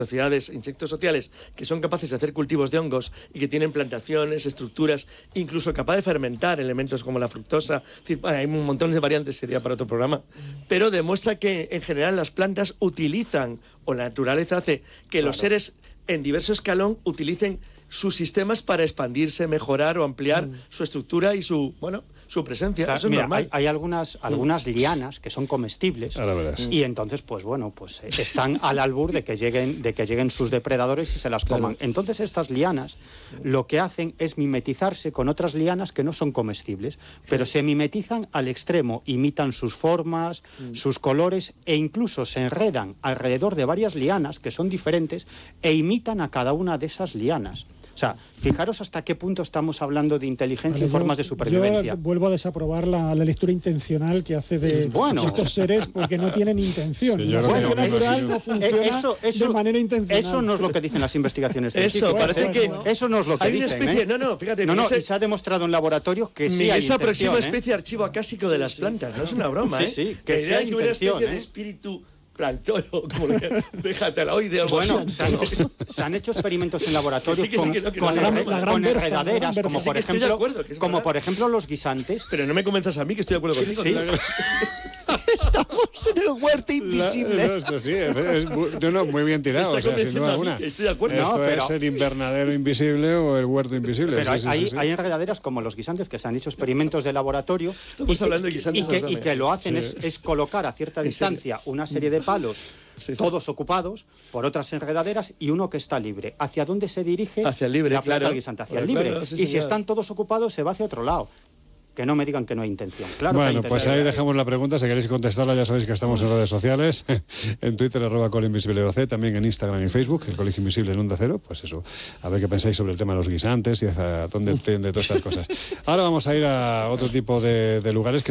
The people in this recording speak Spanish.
sociedades, insectos sociales, que son capaces de hacer cultivos de hongos y que tienen plantaciones, estructuras, incluso capaz de fermentar elementos como la fructosa. Es decir, hay un montón de variantes, sería para otro programa, pero demuestra que en general las plantas utilizan, o la naturaleza hace que los seres en diverso escalón utilicen sus sistemas para expandirse, mejorar o ampliar su estructura y su presencia. Eso es normal. Hay algunas lianas que son comestibles. Ahora verás. Y entonces, pues están al albur de que lleguen sus depredadores y se las coman. Entonces estas lianas lo que hacen es mimetizarse con otras lianas que no son comestibles, pero se mimetizan al extremo, imitan sus formas, sus colores e incluso se enredan alrededor de varias lianas que son diferentes e imitan a cada una de esas lianas. O sea, fijaros hasta qué punto estamos hablando de inteligencia y formas de supervivencia. Yo vuelvo a desaprobar la lectura intencional que hace de estos seres porque no tienen intención. Sí, la selección natural no funciona de manera intencional. Eso no es lo que dicen las investigaciones científicas. Eso, parece que eso no es lo que hay dicen. una especie, fíjate. Y se ha demostrado en laboratorio que sí hay esa intención. próxima especie de archivo acásico de las plantas, no es una broma, Sí, que la idea sí hay de que hubiera una intención, especie de espíritu plantólogo, como vegetaloide. Bueno, se han hecho experimentos en laboratorio con enredaderas, como por ejemplo los guisantes. Pero no me convenzas a mí, que estoy de acuerdo contigo. Sí. Estamos en el huerto invisible. Muy bien tirado, sin duda alguna. Estoy de acuerdo. Esto es el invernadero invisible o el huerto invisible. Pero hay enredaderas como los guisantes que se han hecho experimentos de laboratorio. Estamos hablando de guisantes. Y que lo hacen es colocar a cierta distancia una serie de palos, todos ocupados por otras enredaderas y uno que está libre. ¿Hacia dónde se dirige hacia el libre, la planta del guisante? Hacia el libre. Y si están todos ocupados, se va hacia otro lado. Que no me digan que no hay intención. Claro que hay intención. Pues ahí dejamos la pregunta. Si queréis contestarla, ya sabéis que estamos en redes sociales. En Twitter, @colinvisibleoc, también en Instagram y Facebook, el Colegio Invisible en Onda Cero. Pues eso, a ver qué pensáis sobre el tema de los guisantes y hacia dónde tienden todas estas cosas. Ahora vamos a ir a otro tipo de lugares que